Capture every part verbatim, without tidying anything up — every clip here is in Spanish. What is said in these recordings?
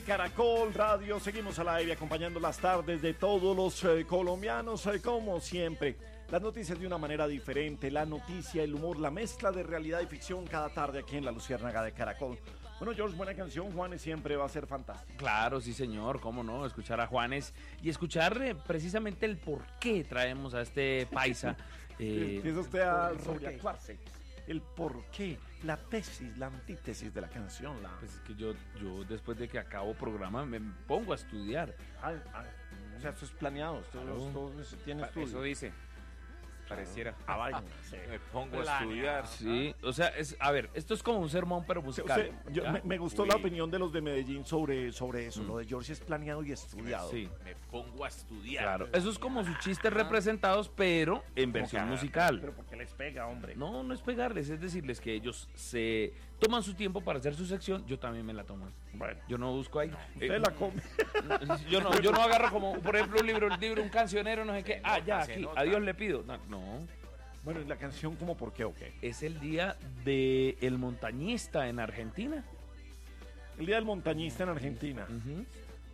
Caracol Radio, seguimos al aire acompañando las tardes de todos los eh, colombianos, eh, como siempre. Las noticias de una manera diferente, la noticia, el humor, la mezcla de realidad y ficción cada tarde aquí en La Luciérnaga de Caracol. Bueno, George, buena canción, Juanes siempre va a ser fantástico. Claro, sí señor, cómo no, escuchar a Juanes y escuchar eh, precisamente el por qué traemos a este paisa. Eh, Empieza usted a sobreactuarse. El por qué, la tesis, la antítesis de la canción. La... Pues es que yo, yo después de que acabo programa me pongo a estudiar. Ah, ah, o sea, esto es planeado, esto, claro. esto tiene estudio. Eso dice. Pareciera. A vaina, sí. Me pongo a estudiar. Sí, o sea, es, a ver, esto es como un sermón, pero musical. Usted, yo, me, me gustó Uy. la opinión de los de Medellín sobre, sobre eso. Mm. Lo de George es planeado y estudiado. Sí. Me pongo a estudiar. Claro, eso es como sus chistes representados, pero en versión cara, musical. Pero ¿por qué les pega, hombre? No, no es pegarles, es decirles que ellos se toman su tiempo para hacer su sección, yo también me la tomo. Bueno. Yo no busco ahí. Usted eh, la come. Yo no, yo no agarro como, por ejemplo, un libro, un libro, un cancionero, no sé qué. Ah, ya, aquí, a Dios le pido. No, no. Bueno, ¿y la canción cómo por qué o qué? Es el día del montañista en Argentina. El día del montañista en Argentina. Uh-huh.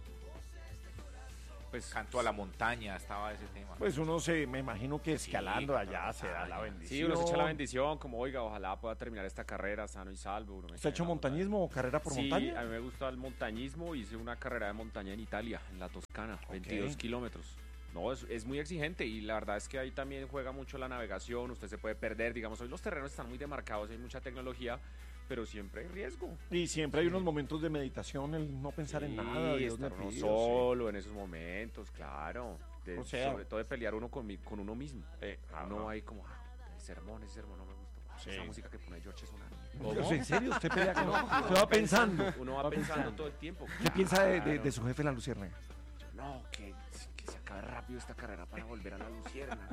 Pues canto a la montaña, estaba ese tema. Pues uno se, me imagino que escalando sí, allá se da la bendición. Sí, uno se echa la bendición, como oiga, ojalá pueda terminar esta carrera sano y salvo. Uno ¿Usted ha hecho montañismo o carrera por sí, montaña? Sí, a mí me gusta el montañismo, hice una carrera de montaña en Italia, en la Toscana, okay. veintidós kilómetros. No, es, es muy exigente y la verdad es que ahí también juega mucho la navegación, usted se puede perder, digamos, hoy los terrenos están muy demarcados, hay mucha tecnología, pero siempre hay riesgo. Y siempre hay unos momentos de meditación, el no pensar sí, en nada, Dios estar me uno pido, solo sí. en esos momentos, claro, de, o sea, sobre todo de pelear uno con, mi, con uno mismo, eh, no ajá. hay como, ah, el sermón, ese sermón no me gusta, sí. esa música que pone George es una... ¿Cómo? ¿En serio? ¿Usted pelea con uno? Usted va pensando. Uno va, va pensando, pensando todo el tiempo. ¿Qué claro. piensa de, de, de su jefe la Luciérnaga? No, que... que se acabe rápido esta carrera para volver a la Luciérnaga.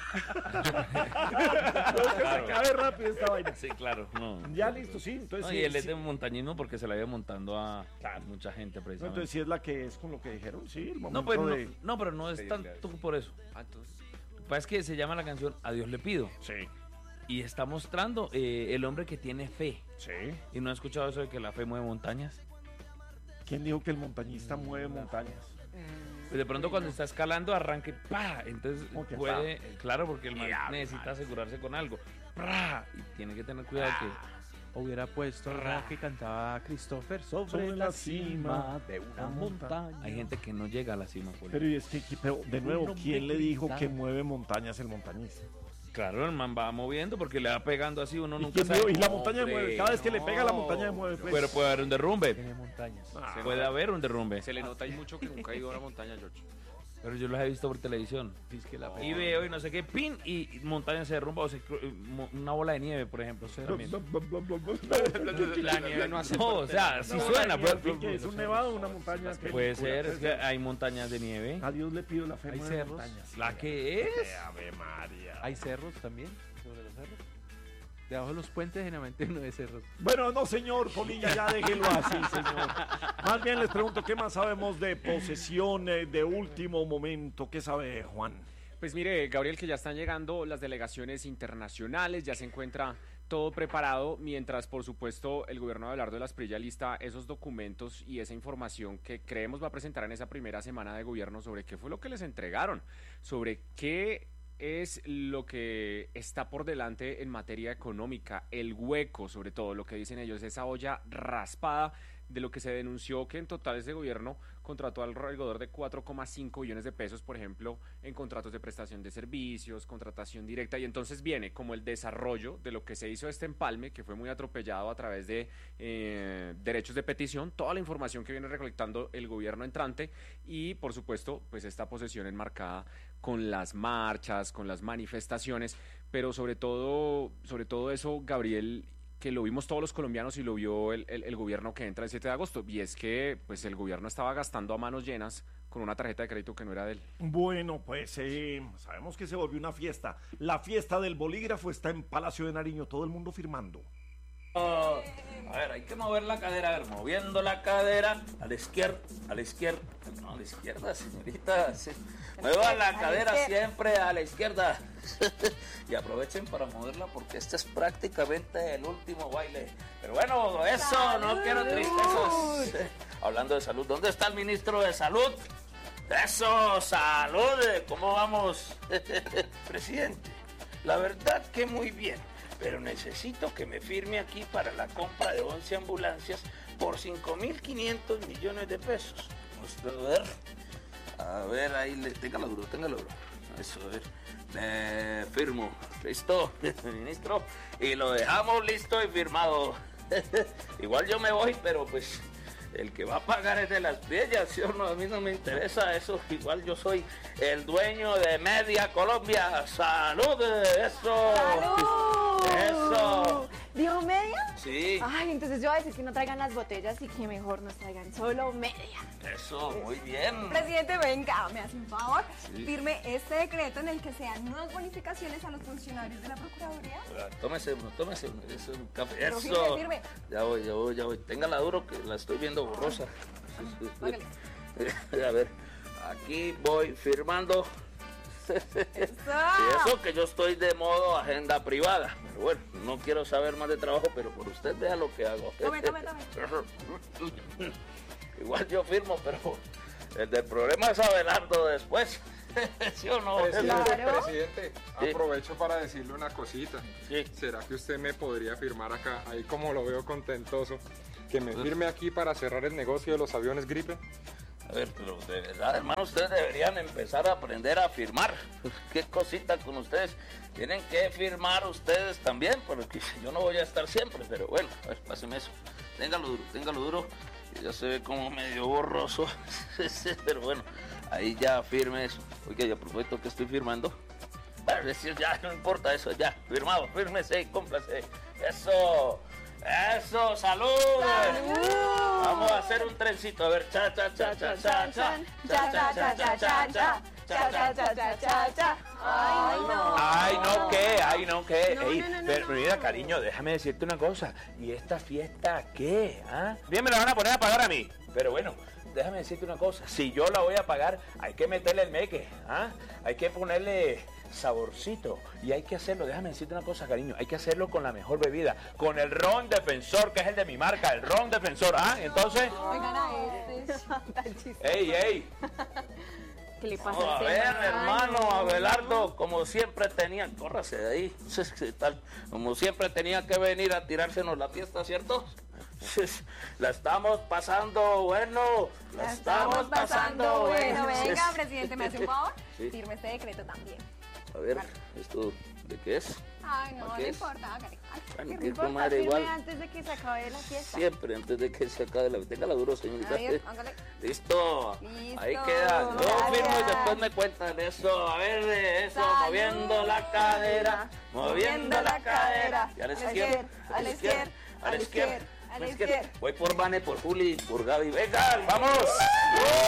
No, que claro. se acabe rápido esta vaina. Sí, claro. No, ya listo, sí. Entonces, no, sí, y él sí. es de montañismo porque se la iba montando a claro. mucha gente precisamente. No, entonces sí es la que es con lo que dijeron, sí, el momento no, pues, de... no, no, pero no es tanto por eso. Ah, entonces... Lo que pasa es que se llama la canción A Dios le pido. Sí. Y está mostrando eh, el hombre que tiene fe. Sí. ¿Y no ha escuchado eso de que la fe mueve montañas? ¿Quién dijo que el montañista mueve montañas? Pues de pronto cuando está escalando arranque, ¡pa! Entonces puede, pa? claro, porque el man yeah, necesita man. asegurarse con algo. ¡Pra! Y tiene que tener cuidado ah. que... Hubiera puesto la que cantaba Christopher sobre, sobre la cima de una montaña. Hay gente que no llega a la cima. Por pero y es que, pero de nuevo, ¿quién le dijo que mueve montañas el montañista? Claro, el man va moviendo porque le va pegando así, uno ¿Y nunca sabe. Digo, y la montaña hombre, mueve, cada vez que no, le pega la montaña mueve. Pues. Pero puede haber un derrumbe. Tiene montañas. Ah, puede haber un derrumbe. Se le nota ahí mucho que nunca ha ido a la montaña, George. Pero yo los he visto por televisión. Es que la y veo y no sé qué, pin, y montaña se derrumba, o se, una bola de nieve, por ejemplo. La nieve no hace. No, o sea, si no, suena. Pues, ¿qué es un nevado o una montaña? Puede ser, es que hay montañas de nieve. A Dios le pido la fe. Hay cerros. Montañas. ¿La que es? Ave María. Hay cerros también, sobre los cerros. Debajo de los puentes generalmente no hay cerros. Bueno, no señor, Polilla, ya déjelo así, señor. Más bien les pregunto, ¿qué más sabemos de posesiones de último momento? ¿Qué sabe Juan? Pues mire, Gabriel, que ya están llegando las delegaciones internacionales, ya se encuentra todo preparado, mientras por supuesto el gobierno de Abelardo de la Espriella lista esos documentos y esa información que creemos va a presentar en esa primera semana de gobierno sobre qué fue lo que les entregaron, sobre qué es lo que está por delante en materia económica, el hueco, sobre todo lo que dicen ellos, esa olla raspada de lo que se denunció que en total ese gobierno contrató alrededor de cuatro coma cinco billones de pesos, por ejemplo, en contratos de prestación de servicios, contratación directa, y entonces viene como el desarrollo de lo que se hizo este empalme, que fue muy atropellado a través de eh, derechos de petición, toda la información que viene recolectando el gobierno entrante y, por supuesto, pues esta posesión enmarcada con las marchas, con las manifestaciones, pero sobre todo, sobre todo eso, Gabriel, que lo vimos todos los colombianos y lo vio el, el, el gobierno que entra el siete de agosto, y es que pues el gobierno estaba gastando a manos llenas con una tarjeta de crédito que no era de él. Bueno, pues eh, sabemos que se volvió una fiesta. La fiesta del bolígrafo está en Palacio de Nariño, todo el mundo firmando. Uh, a ver, hay que mover la cadera, a ver, moviendo la cadera a la izquierda, a la izquierda, no, a la izquierda, señorita, sí. Mueva la cadera siempre a la izquierda y aprovechen para moverla porque este es prácticamente el último baile. Pero bueno, eso, no quiero tristezas. hablando de salud, ¿dónde está el ministro de salud? Eso, salud, ¿cómo vamos? Presidente, la verdad que muy bien, pero necesito que me firme aquí para la compra de once ambulancias por cinco mil quinientos millones de pesos. Usted, a ver, a ver, ahí, le, téngalo duro, téngalo duro. Eso, a ver, eh, firmo, listo, ministro, y lo dejamos listo y firmado. Igual yo me voy, pero pues el que va a pagar es de las Priellas, ¿sí o no? A mí no me interesa eso, igual yo soy el dueño de Media Colombia. ¡Salud! ¡Eso! ¡Salud! ¡Eso! ¿Dijo media? Sí. Ay, entonces yo voy a decir que no traigan las botellas y que mejor nos traigan solo media. Eso, muy bien. Presidente, venga, me hace un favor. Sí. Firme este decreto en el que sean nuevas bonificaciones a los funcionarios de la Procuraduría. Tómese uno, tómese uno. Eso es un café. Pero Eso. firme, firme. Ya voy, ya voy, ya voy. Téngala duro que la estoy viendo borrosa. A ver, aquí voy firmando. Eso. Y eso que yo estoy de modo agenda privada. Pero bueno, no quiero saber más de trabajo, pero por usted vea lo que hago. Tome, tome, tome. Igual yo firmo, pero el del problema es Abelardo después. ¿Sí o no? Presidente, Claro. presidente, Sí. aprovecho para decirle una cosita. Sí. ¿Será que usted me podría firmar acá, ahí como lo veo contentoso, que me firme aquí para cerrar el negocio de los aviones Gripe? A ver, pero de verdad, hermano, ustedes deberían empezar a aprender a firmar. Qué cosita con ustedes. Tienen que firmar ustedes también, porque yo no voy a estar siempre, pero bueno, a ver, páseme eso. Téngalo duro, téngalo duro. Ya se ve como medio borroso, pero bueno, ahí ya firme eso. Oiga, ya propósito que estoy firmando. Bueno, decir, ya no importa eso, ya, firmado, fírmese y cómplase. Eso. ¡Eso! ¡Salud! ¡Salud! Vamos a hacer un trencito. A ver, cha, cha, cha, cha, cha, cha, cha, cha, cha, cha, cha, cha, cha, Cha, cha, cha, cha, cha, cha. Ay, no. Ay, no, ¿qué? Ay, no, ¿qué? No, Ey, no, no, no, pero no. mira, cariño, déjame decirte una cosa. ¿Y esta fiesta qué? ¿Ah? Bien, me la van a poner a pagar a mí. Pero bueno, déjame decirte una cosa. Si yo la voy a pagar, hay que meterle el meque. ¿Ah? Hay que ponerle saborcito. Y hay que hacerlo, déjame decirte una cosa, cariño. Hay que hacerlo con la mejor bebida. Con el ron Defensor, que es el de mi marca. El ron Defensor. ¿Ah? Entonces... Oigan a este. ¡Ey, ey! ¿Qué le pasa Vamos a al ver, tema? hermano Ay, no. Abelardo, como siempre tenía, córrase de ahí, ¿qué tal? Como siempre tenía que venir a tirársenos la fiesta, ¿cierto? La estamos pasando bueno, la, La estamos pasando bueno. Venga, presidente, ¿me hace un favor? Sí. Firme este decreto también. A ver, ¿esto de qué es? Ay, no, ¿A no qué es? importa, hágale. Ay, Bueno, No que importa, comadre, firme igual. antes de que se acabe la fiesta. Siempre antes de que se acabe la... Téngala duro, señorita. Ahí, hágale. Listo. Listo. Ahí queda. Yo Gracias. firmo y después me cuentan eso. A ver, de eso. Salud. Moviendo la cadera. Moviendo la cadera. Y a la izquierda. A la izquierda. A la izquierda. A la izquierda. Voy por Vane, por Juli, por Gaby. ¡Venga, vamos!